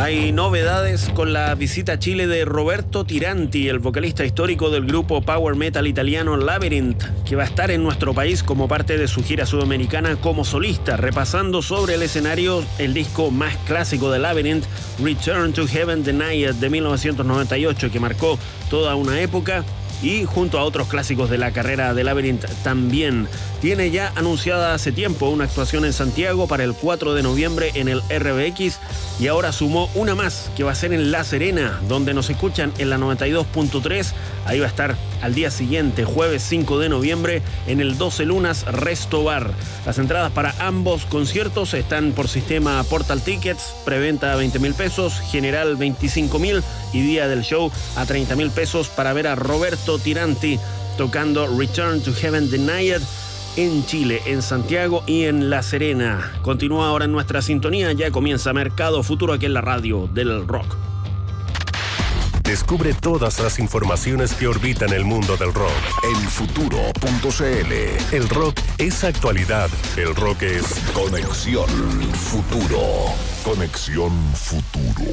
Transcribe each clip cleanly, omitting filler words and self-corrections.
Hay novedades con la visita a Chile de Roberto Tiranti, el vocalista histórico del grupo power metal italiano Labyrinth, que va a estar en nuestro país como parte de su gira sudamericana como solista, repasando sobre el escenario el disco más clásico de Labyrinth, Return to Heaven Denied, de 1998, que marcó toda una época. Y junto a otros clásicos de la carrera de Labyrinth también. Tiene ya anunciada hace tiempo una actuación en Santiago para el 4 de noviembre en el RBX, y ahora sumó una más que va a ser en La Serena, donde nos escuchan en la 92.3. Ahí va a estar al día siguiente, jueves 5 de noviembre, en el 12 Lunas Resto Bar. Las entradas para ambos conciertos están por sistema Portal Tickets, preventa a 20.000 pesos, general 25.000 y día del show a 30.000 pesos para ver a Roberto Tiranti tocando Return to Heaven Denied en Chile, en Santiago y en La Serena. Continúa ahora en nuestra sintonía, ya comienza Mercado Futuro aquí en la radio del rock. Descubre todas las informaciones que orbitan el mundo del rock. Elfuturo.cl. El rock es actualidad. El rock es Conexión Futuro. Conexión Futuro.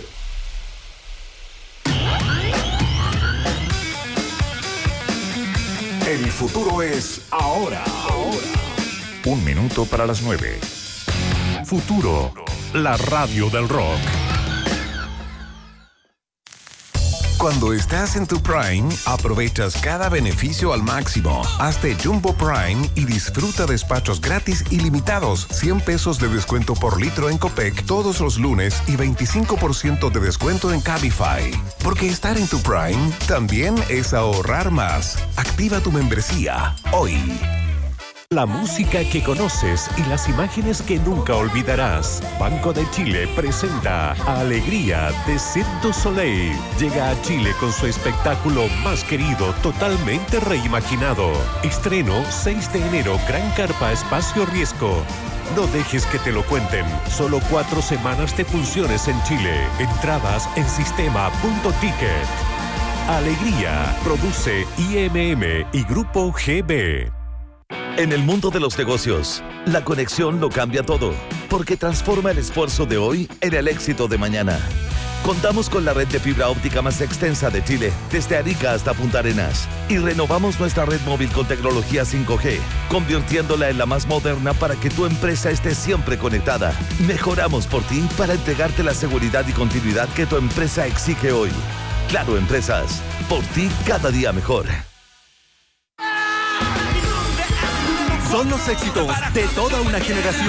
El futuro es ahora. 1 minuto para las 9. Futuro, la radio del rock. Cuando estás en tu Prime, aprovechas cada beneficio al máximo. Hazte Jumbo Prime y disfruta despachos gratis ilimitados, 100 pesos de descuento por litro en Copec todos los lunes y 25% de descuento en Cabify. Porque estar en tu Prime también es ahorrar más. Activa tu membresía hoy. La música que conoces y las imágenes que nunca olvidarás. Banco de Chile presenta Alegría de Cirque du Soleil. Llega a Chile con su espectáculo más querido, totalmente reimaginado. Estreno 6 de enero, Gran Carpa Espacio Riesgo. No dejes que te lo cuenten. Solo 4 semanas de funciones en Chile. Entradas en sistema.ticket. Alegría. Produce IMM y Grupo GB. En el mundo de los negocios, la conexión lo cambia todo, porque transforma el esfuerzo de hoy en el éxito de mañana. Contamos con la red de fibra óptica más extensa de Chile, desde Arica hasta Punta Arenas, y renovamos nuestra red móvil con tecnología 5G, convirtiéndola en la más moderna para que tu empresa esté siempre conectada. Mejoramos por ti para entregarte la seguridad y continuidad que tu empresa exige hoy. Claro Empresas, por ti cada día mejor. Son los éxitos de toda una generación.